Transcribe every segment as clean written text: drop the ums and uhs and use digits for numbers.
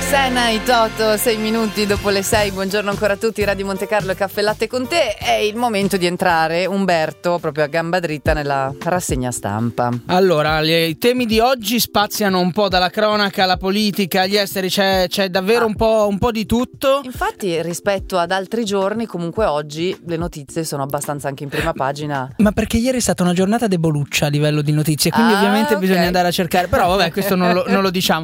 Roxana e Toto, 6 minuti dopo le 6. Buongiorno ancora a tutti, Radio Monte Carlo e Caffè Latte con te. È il momento di entrare, Umberto, proprio a gamba dritta nella rassegna stampa. Allora, i temi di oggi spaziano un po' dalla cronaca alla politica, agli esteri, c'è davvero un po' di tutto. Infatti, rispetto ad altri giorni, comunque oggi le notizie sono abbastanza anche in prima pagina. Ma perché ieri è stata una giornata deboluccia a livello di notizie, quindi ovviamente okay. Bisogna andare a cercare. Però vabbè, questo non lo diciamo.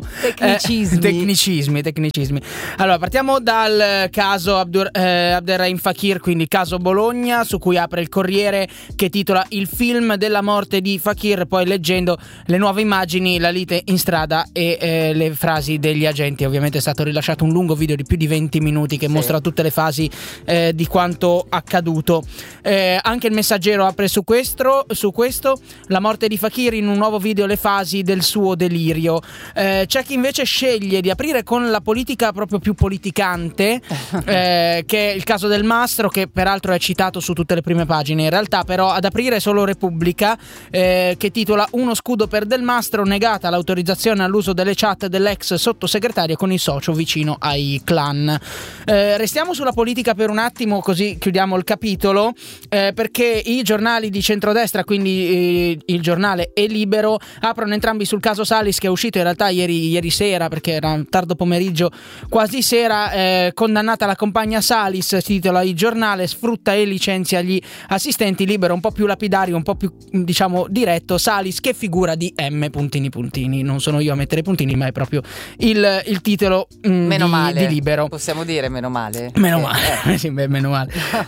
Tecnicismi. Allora, partiamo dal caso Abderrahim Fakir, quindi caso Bologna, su cui apre il Corriere, che titola "Il film della morte di Fakir", poi leggendo le nuove immagini, la lite in strada e le frasi degli agenti. Ovviamente è stato rilasciato un lungo video di più di 20 minuti che mostra tutte le fasi di quanto accaduto. Anche il Messaggero apre su questo, la morte di Fakir, in un nuovo video le fasi del suo delirio. C'è chi invece sceglie di aprire con la politica proprio più politicante, che è il caso del Mastro, che peraltro è citato su tutte le prime pagine. In realtà però ad aprire solo Repubblica, che titola "Uno scudo per Del Mastro, negata l'autorizzazione all'uso delle chat dell'ex sottosegretario con il socio vicino ai clan". Restiamo sulla politica per un attimo, così chiudiamo il capitolo, perché i giornali di centrodestra, quindi il Giornale e Libero, aprono entrambi sul caso Salis, che è uscito in realtà ieri sera, perché era tardo pomeriggio, quasi sera. Condannata la compagna Salis, titola il Giornale, sfrutta e licenzia gli assistenti. Libero un po' più lapidario, un po' più diciamo diretto: Salis che figura di M puntini. Non sono io a mettere puntini, ma è proprio il titolo di Libero. Possiamo dire meno male. Meno male.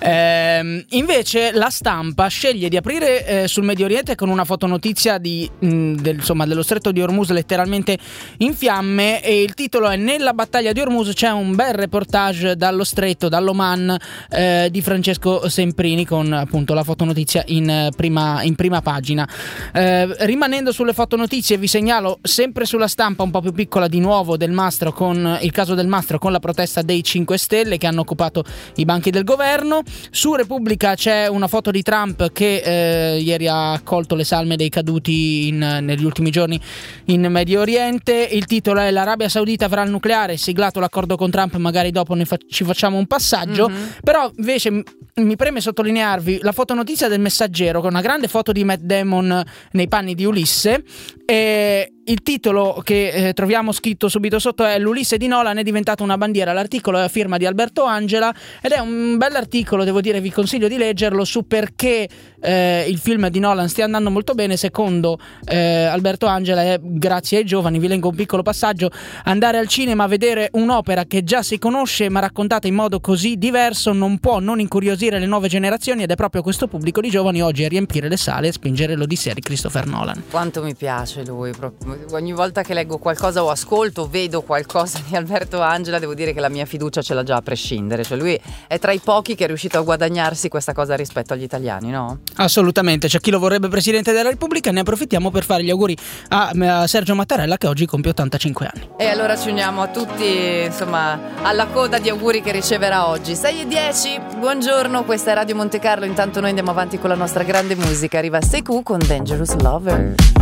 Invece La Stampa sceglie di aprire sul Medio Oriente con una fotonotizia dello stretto di Hormuz letteralmente in fiamme, e il titolo è "Nella battaglia di Hormuz". C'è un bel reportage dallo stretto, dall'Oman, di Francesco Semprini, con appunto la fotonotizia in prima pagina. Rimanendo sulle fotonotizie, vi segnalo sempre sulla Stampa, un po' più piccola di nuovo, del Mastro, con il caso del Mastro, con la protesta dei 5 Stelle che hanno occupato i banchi del governo. Su Repubblica c'è una foto di Trump che ieri ha accolto le salme dei caduti negli ultimi giorni in Medio Oriente. Il titolo è "L'Arabia Saudita avrà il nucleare, siglato l'accordo con Trump, magari dopo ci facciamo un passaggio". Però invece mi preme sottolinearvi la fotonotizia del Messaggero, con una grande foto di Matt Damon nei panni di Ulisse, e il titolo che troviamo scritto subito sotto è "L'Ulisse di Nolan è diventata una bandiera". L'articolo è a firma di Alberto Angela ed è un bell'articolo, devo dire, vi consiglio di leggerlo, su perché il film di Nolan stia andando molto bene. Secondo Alberto Angela è grazie ai giovani. Vi leggo un piccolo passaggio: "Andare al cinema a vedere un'opera che già si conosce ma raccontata in modo così diverso non può non incuriosire le nuove generazioni, ed è proprio questo pubblico di giovani oggi a riempire le sale e spingere l'Odissea di Christopher Nolan". Quanto mi piace lui, proprio. Ogni volta che leggo qualcosa o ascolto o vedo qualcosa di Alberto Angela, devo dire che la mia fiducia ce l'ha già a prescindere. Cioè lui è tra i pochi che è riuscito a guadagnarsi questa cosa rispetto agli italiani, no? Assolutamente. C'è chi lo vorrebbe Presidente della Repubblica, ne approfittiamo per fare gli auguri a Sergio Mattarella, che oggi compie 85 anni. E allora ci uniamo a tutti, insomma, alla coda di auguri che riceverà oggi. 6:10, buongiorno, questa è Radio Monte Carlo. Intanto noi andiamo avanti con la nostra grande musica. Arriva Sekou con Dangerous Lover.